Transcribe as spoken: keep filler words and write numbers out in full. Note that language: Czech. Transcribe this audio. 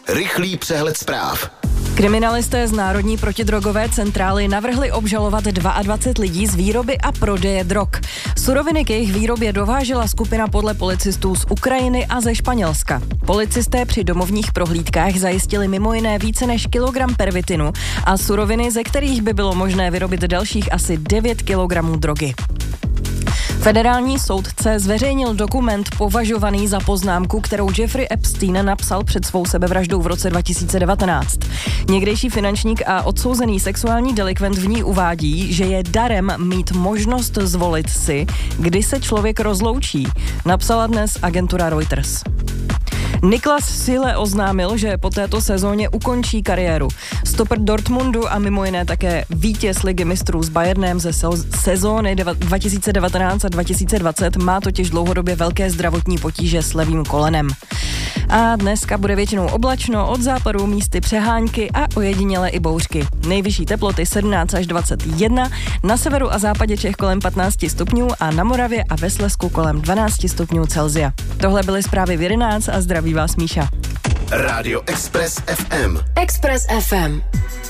Rychlý přehled zpráv. Kriminalisté z Národní protidrogové centrály navrhli obžalovat dvacet dva lidí z výroby a prodeje drog. Suroviny k jejich výrobě dovážela skupina podle policistů z Ukrajiny a ze Španělska. Policisté při domovních prohlídkách zajistili mimo jiné více než kilogram pervitinu a suroviny, ze kterých by bylo možné vyrobit dalších asi devět kilogramů drogy. Federální soudce zveřejnil dokument považovaný za poznámku, kterou Jeffrey Epstein napsal před svou sebevraždou v roce dva tisíce devatenáct. Někdejší finančník a odsouzený sexuální delikvent v ní uvádí, že je darem mít možnost zvolit si, kdy se člověk rozloučí, napsala dnes agentura Reuters. Niklas Süle oznámil, že po této sezóně ukončí kariéru. Stoper Dortmundu a mimo jiné také vítěz Ligy mistrů s Bayernem ze sezóny dva tisíce devatenáct a dva tisíce dvacet má totiž dlouhodobě velké zdravotní potíže s levým kolenem. A dneska bude většinou oblačno, od západu místy přehánky a ojediněle i bouřky. Nejvyšší teploty sedmnáct až dvacet jedna, na severu a západě Čech kolem patnáct stupňů a na Moravě a ve Slezsku kolem dvanáct stupňů Celsia. Tohle byly zprávy v jedenáct a zdraví vás Míša. Rádio Express ef em. Express ef em.